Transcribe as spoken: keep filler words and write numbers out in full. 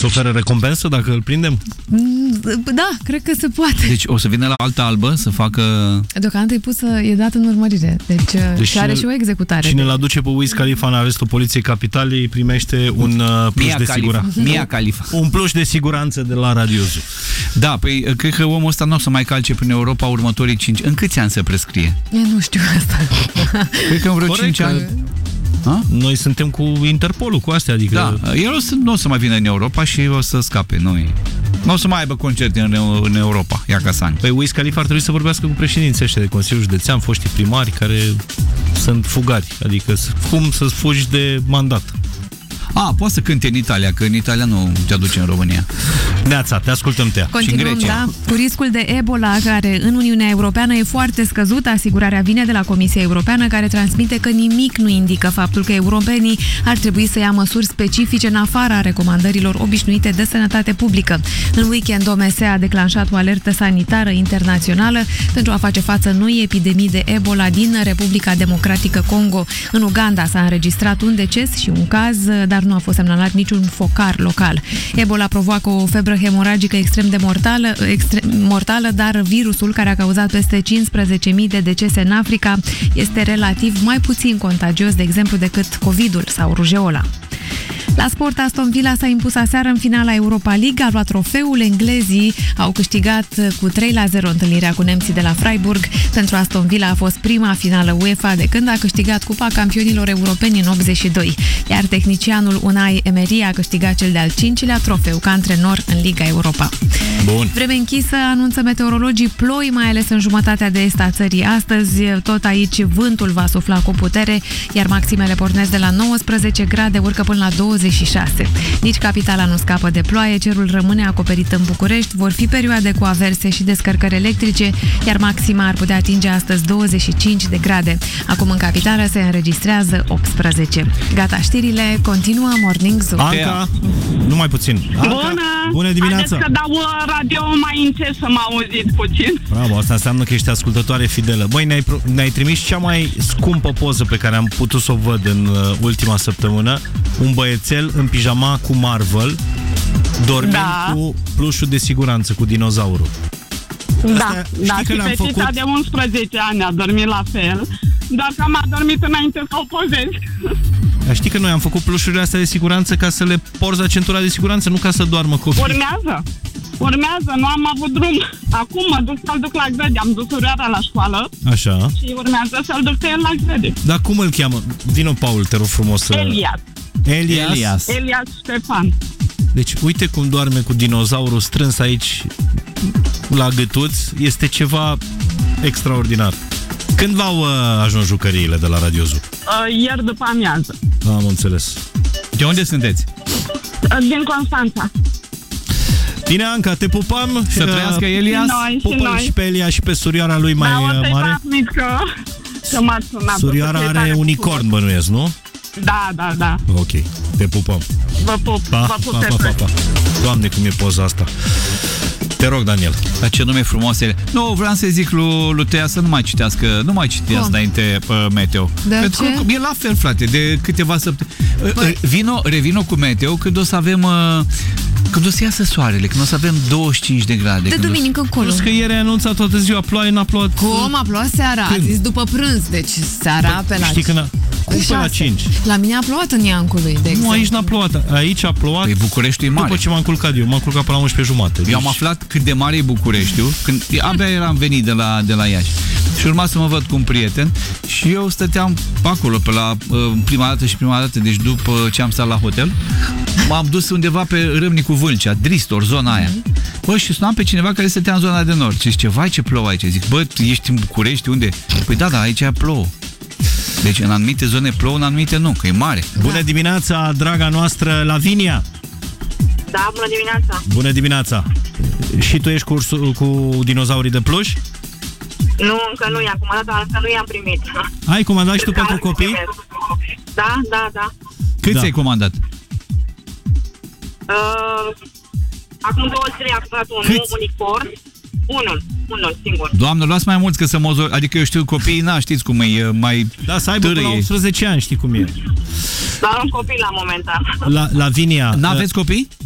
Se oferă recompensă dacă îl prindem? Da, cred că se poate. Deci o să vină la Alta Albă să facă... Deocamdată e pusă, e dat în urmărire. Deci, deci și are și o executare. Cine l-a duce pe Wiz Khalifa în arestul Poliției Capitalei primește un uh, plus Mia de siguranță. Mia Khalifa. Un plus de siguranță de la Radiozu. Da, păi cred că omul ăsta nu o să mai calce prin Europa următorii cinci. În câți ani se prescrie? Eu nu știu asta. Cred că în vreo cinci ani. Ha? Noi suntem cu Interpolul, cu astea, adică... Da, el o să, nu o să mai vină în Europa și o să scape. Noi. Nu o să mai aibă concerte în, în Europa, ia ca Sani. Păi Wiz Khalifa ar trebui să vorbească cu președinții ăștia de Consiliul Județean, foștii primari care sunt fugari, adică cum să-ți fugi de mandat. A, poate să cânte în Italia, că în Italia nu te aduce în România. Neața, te ascultăm, Tea. Continuăm, da, cu riscul de Ebola, care în Uniunea Europeană e foarte scăzut. Asigurarea vine de la Comisia Europeană, care transmite că nimic nu indică faptul că europenii ar trebui să ia măsuri specifice în afara recomandărilor obișnuite de sănătate publică. În weekend, O M S a declanșat o alertă sanitară internațională pentru a face față noi epidemii de Ebola din Republica Democratică Congo. În Uganda s-a înregistrat un deces și un caz, dar nu a fost semnalat niciun focar local. Ebola provoacă o febră hemoragică extrem de mortală, extrem, mortală, dar virusul, care a cauzat peste cincisprezece mii de decese în Africa, este relativ mai puțin contagios, de exemplu, decât COVID-ul sau rujeola. La sport, Aston Villa s-a impus aseară în finala Europa League, a luat trofeul, englezii au câștigat cu trei la zero întâlnirea cu nemții de la Freiburg. Pentru Aston Villa a fost prima finală UEFA de când a câștigat Cupa Campionilor Europeni în optzeci și doi, iar tehnicianul Unai Emery a câștigat cel de-al cincilea trofeu ca antrenor în Liga Europa. Bun. Vreme închisă, anunță meteorologii, ploi, mai ales în jumătatea de est a țării astăzi. Tot aici vântul va sufla cu putere, iar maximele pornesc de la nouăsprezece grade, urcă până la douăzeci și șase. Nici capitala nu scapă de ploaie, cerul rămâne acoperit în București, vor fi perioade cu averse și descărcări electrice, iar maxima ar putea atinge astăzi douăzeci și cinci de grade. Acum în capitală se înregistrează optsprezece. Gata, știrile, continuă Morning Zoo. Anca, numai puțin. Anca, bună! Bună dimineața! Haideți că dau radio mai încet să mă auziți puțin. Bravo, asta înseamnă că ești ascultătoare fidelă. Băi, ne-ai, ne-ai trimis cea mai scumpă poză pe care am putut să o văd în uh, ultima săptămână. Un băiețel în pijama cu Marvel, dormind da. cu plușul de siguranță, cu dinozaurul. Da, Astea, da, știi că și le-am fetița făcut... de unsprezece ani a dormit la fel, dar că am adormit înainte să o pozez. Dar știi că noi am făcut plușurile astea de siguranță ca să le porți la centura de siguranță, nu ca să doarmă copiii. Urmează, urmează, nu am avut drum. Acum mă duc să-l duc la grădi, am dus urioara la școală. Așa. Și urmează să-l duc pe el la grădi. Dar cum îl cheamă? Vino, Paul, te rog frumos să... Elias. Elias. Elias. Elias Ștefan. Deci, uite cum doarme cu dinozaurul strâns aici la gâtuț. Este ceva extraordinar. Când v-au uh, ajuns jucăriile de la Radiozu? Uh, ieri după amiază. Am înțeles. De unde sunteți? Uh, din Constanța. Bine, Anca, te pupăm. Să trăiască Elias. Pupăm și pe Elias și pe surioara lui mai da, mare. Că, că m-ați sunat. Surioara are unicorn, bănuiesc, nu? Da, da, da. Ok, te pupăm. Vă pup, pa, vă pup pa, pa, pa, pa. Doamne, cum e poza asta. Te rog, Daniel. Dar ce nume frumos ele. Nu, vreau să zic lui, lui Tea să nu mai citească, nu mai citească înainte pe meteo. De Pentru ce? că e la fel, frate, de câteva săptămâni. Vino, revino cu meteo când o să avem... Când o să iasă soarele, când o să avem douăzeci și cinci de grade. De duminică încolo. Plus că ieri a anunțat toată ziua ploaie, n-a plouat. Cum? A plouat seara, a zis după prânz, deci seara Păi, pe la... Știi când a... Cum pe la cinci? La mine a plouat în Iancului, de exemplu. Nu, aici n-a plouat. Aici a plouat. Păi Bucureștiul e mare. După ce m-am culcat eu, m-am culcat până la unsprezece jumate. Deci... Eu am aflat cât de mare e Bucureștiul când abia eram venit de la, de la Iași. Și urma să mă văd cu un prieten și eu stăteam acolo pe la prima dată și prima dată, deci după ce am stat la hotel, m-am dus undeva pe Râmnicu Vâlcea, Dristor, zona aia. Bă, și sunam pe cineva care stătea în zona de nord. Și zice, vai ce plouă aici. Zic, bă, ești în București, unde? Păi da, da, aici plouă. Deci în anumite zone plouă, în anumite nu, că e mare. Bună dimineața, draga noastră Lavinia. Da, bună dimineața. Bună dimineața. Și tu ești cu, cu dinozaurii de pluș? Nu, încă nu i-am comandat, încă nu i-am primit. Ai comandat și tu pentru copii? Da, da, da. Cât da. ți-ai comandat? Uh, acum două zile am comandat un nou unicorn. Unul, unul singur. Doamnă, luați mai mulți că să mă... Adică eu știu copiii, na, știți cum e, mai da, să aibă până la unsprezece ani, știi cum e. Doar un copil la momentan. La, Lavinia... N-aveți copii?